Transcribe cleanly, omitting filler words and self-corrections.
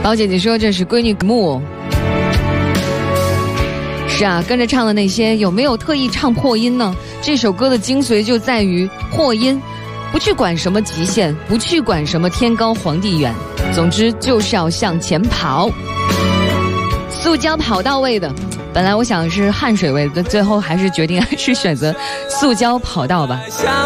宝姐姐说这是闺女木。是啊，跟着唱的那些有没有特意唱破音呢？这首歌的精髓就在于破音，不去管什么极限，不去管什么天高皇帝远，总之就是要向前跑。塑胶跑道味的，本来我想是汗水味的，最后还是决定还是选择塑胶跑道吧。